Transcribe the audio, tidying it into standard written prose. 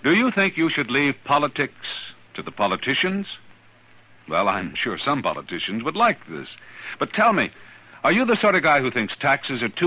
Do you think you should leave politics to the politicians? Well, I'm sure some politicians would like this. But tell me, are you the sort of guy who thinks taxes are too